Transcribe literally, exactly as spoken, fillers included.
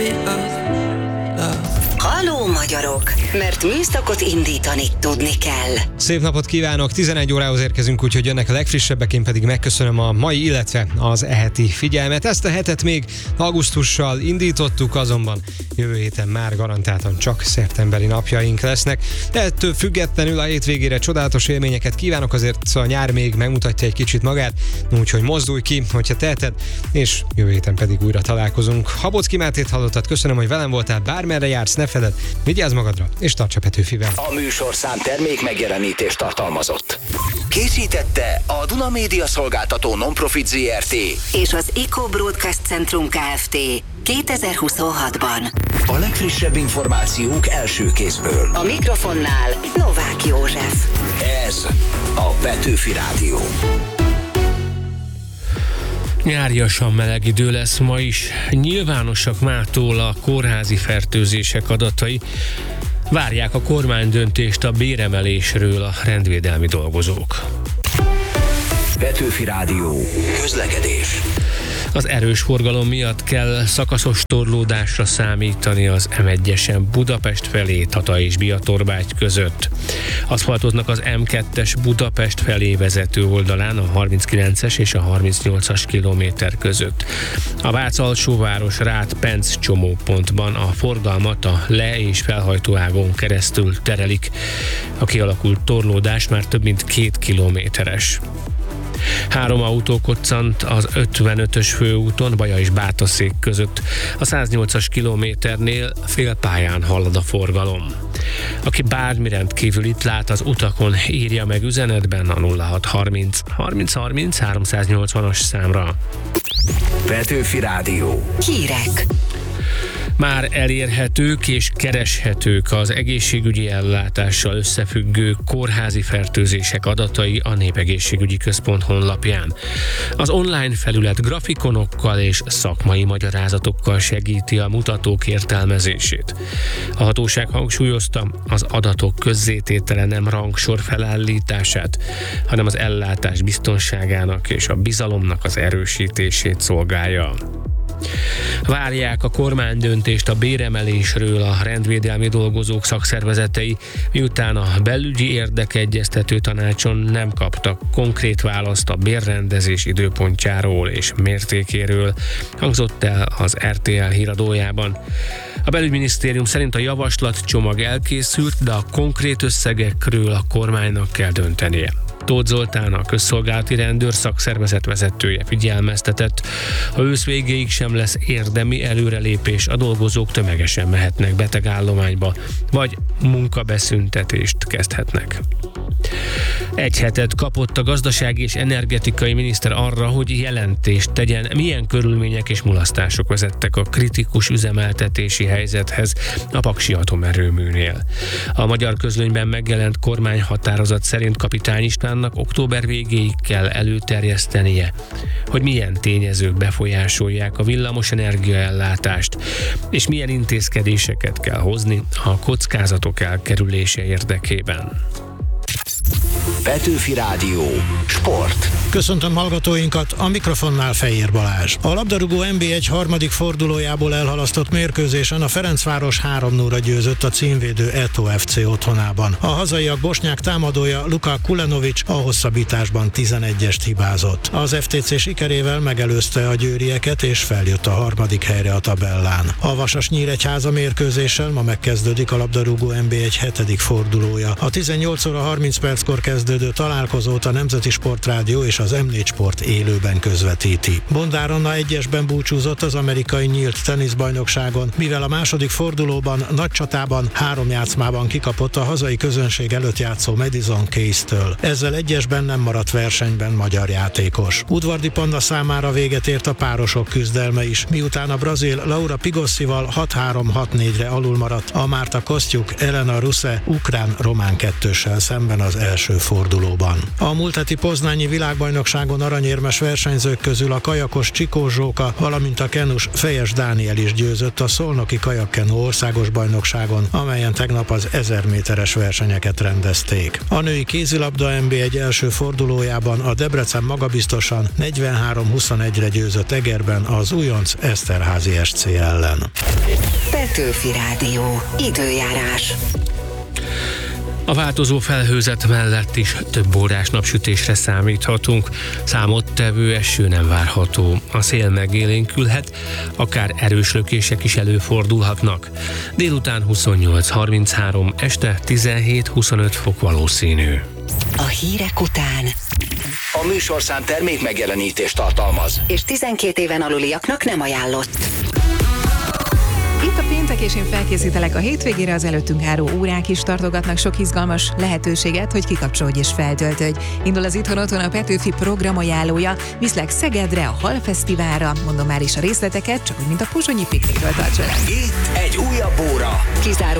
Halló magyarok, mert műszakot indítani tudni kell. Szép napot kívánok, tizenegy órához érkezünk, úgyhogy jönnek a legfrissebbek, én pedig megköszönöm a mai, illetve az eheti figyelmet. Ezt a hetet még augusztussal indítottuk, azonban jövő héten már garantáltan csak szeptemberi napjaink lesznek. De ettől függetlenül a hétvégére csodálatos élményeket kívánok, azért a nyár még megmutatja egy kicsit magát, úgyhogy mozdulj ki, hogyha teheted, és jövő héten pedig újra találkozunk. Habocki Mátét hallottad, köszönöm, hogy velem voltál, bármerre jársz, ne feled, vigyázz magadra, és tarts a Petőfivel. A műsorszám termék megjelenítést tartalmazott. Készítette a Duna Média Szolgáltató Non-Profit zé er té és az Eco Broadcast Centrum Kft. kétezer-huszonhatban. A legfrissebb információk első kézből. A mikrofonnál Novák József. Ez a Petőfi Rádió. Nyáriasan meleg idő lesz ma is. Nyilvánosak mától a kórházi fertőzések adatai. Várják a kormánydöntést a béremelésről a rendvédelmi dolgozók. Petőfi Rádió. Közlekedés. Az erős forgalom miatt kell szakaszos torlódásra számítani az em egyesen Budapest felé, Tata és Biatorbágy között. Aszfaltoznak az em kettes Budapest felé vezető oldalán a harminckilences és a harmincnyolcas kilométer között. A Vác-Alsóváros Rád-Penc csomópontban a forgalmat a le- és felhajtóágon keresztül terelik. A kialakult torlódás már több mint két kilométeres. Három autó koccant az ötvenötös főúton Baja és Bátaszék között. A száznyolcas kilométernél félpályán halad a forgalom. Aki bármi rendkívül itt lát az utakon, írja meg üzenetben a nulla hat harminc harminc harminc háromszáznyolcvanas számra. Petőfi Rádió. Hírek. Már elérhetők és kereshetők az egészségügyi ellátással összefüggő kórházi fertőzések adatai a Népegészségügyi Központ honlapján. Az online felület grafikonokkal és szakmai magyarázatokkal segíti a mutatók értelmezését. A hatóság hangsúlyozta, az adatok közzététele nem rangsor felállítását, hanem az ellátás biztonságának és a bizalomnak az erősítését szolgálja. Várják a kormánydöntést a béremelésről a rendvédelmi dolgozók szakszervezetei, miután a belügyi érdekegyeztető tanácson nem kaptak konkrét választ a bérrendezés időpontjáról és mértékéről, hangzott el az er té el híradójában. A belügyminisztérium szerint a javaslatcsomag elkészült, de a konkrét összegekről a kormánynak kell döntenie. Tóth Zoltán, a közszolgálati rendőr szakszervezet vezetője figyelmeztetett, ha ősz végéig sem lesz érdemi előrelépés, a dolgozók tömegesen mehetnek betegállományba, vagy munkabeszüntetést kezdhetnek. Egy hetet kapott a gazdasági és energetikai miniszter arra, hogy jelentést tegyen, milyen körülmények és mulasztások vezettek a kritikus üzemeltetési helyzethez a Paksi atomerőműnél. A Magyar Közlönyben megjelent kormányhatározat szerint Kapitány Istvánnak október végéig kell előterjesztenie, hogy milyen tényezők befolyásolják a villamos energiaellátást, és milyen intézkedéseket kell hozni a kockázatok elkerülése érdekében. Petőfi Rádió. Sport. Köszöntöm hallgatóinkat, a mikrofonnál Fejér Balázs. A labdarúgó en bé egy harmadik fordulójából elhalasztott mérkőzésen a Ferencváros három nullra győzött a címvédő Eto ef cé otthonában. A hazaiak bosnyák támadója Luka Kulenovic a hosszabbításban tizenegyest hibázott. Az ef té cé sikerével megelőzte a győrieket és feljött a harmadik helyre a tabellán. A Vasas-Nyíregyháza mérkőzéssel ma megkezdődik a labdarúgó en bé egy hetedik fordulója. A tizennyolc óra harminc perckor kezdődő találkozót a Nemzeti Sportrádió és az em négy Sport élőben közvetíti. Bondár Anna egyesben búcsúzott az amerikai nyílt teniszbajnokságon, mivel a második fordulóban nagy csatában három játszmában kikapott a hazai közönség előtt játszó Madison Case-től. Ezzel egyesben nem maradt versenyben magyar játékos. Udvardi Panna számára véget ért a párosok küzdelme is, miután a brazil Laura Pigossival hat három hat négyre alul maradt a Márta Kosztjuk Elena Russe ukrán-román kettőssel szemben az első fordulóban. fordulóban. A múlt heti poznányi világbajnokságon aranyérmes versenyzők közül a kajakos Csikó Zsóka, valamint a kenus Fejes Dániel is győzött a szolnoki kajakkenu országos bajnokságon, amelyen tegnap az ezer méteres versenyeket rendezték. A női kézilabda en bé egy első fordulójában a Debrecen magabiztosan negyvenhárom huszonegyre győzött Egerben az újonc Eszterházi es cé ellen. Petőfi Rádió. Időjárás. A változó felhőzet mellett is több órás napsütésre számíthatunk, számottevő eső nem várható. A szél megélénkülhet, akár erős lökések is előfordulhatnak. Délután huszonnyolc harminchárom, este tizenhét huszonöt fok valószínű. A hírek után. A műsorszám termék megjelenítést tartalmaz. És tizenkét éven aluliaknak nem ajánlott. Itt a péntek, és én felkészítelek a hétvégére, az előttünk álló órák is tartogatnak sok izgalmas lehetőséget, hogy kikapcsolódj és feltöltődj. Indul az Itthon Otthon a Petőfi program ajánlója, viszlek Szegedre, a Halfesztiválra, mondom már is a részleteket, csak úgy, mint a pozsonyi piknikről tarts velem. Itt egy újabb óra. Kizáró